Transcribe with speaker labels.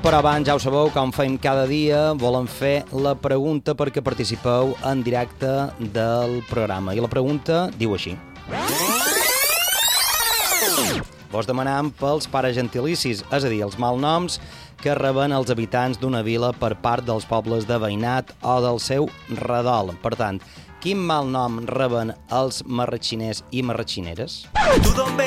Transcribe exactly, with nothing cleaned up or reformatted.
Speaker 1: Però abans, ja ho sabeu, com fem cada dia, volem fer la pregunta perquè participeu en directe del programa. I la pregunta diu així. Vos demanam pels pares gentilicis, és a dir, els malnoms que reben els habitants d'una vila per part dels pobles de veïnat o del seu redol. Per tant, quin malnom reben els marratxiners i marratxineres?